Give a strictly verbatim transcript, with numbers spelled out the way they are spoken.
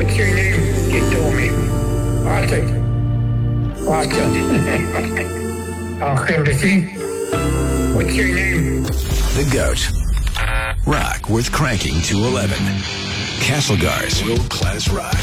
What's your name? You told me. Arthur. Arthur. Okay, Ricky. What's your name? The Goat. Rock worth cranking to eleven. Castlegar's World Class Rock.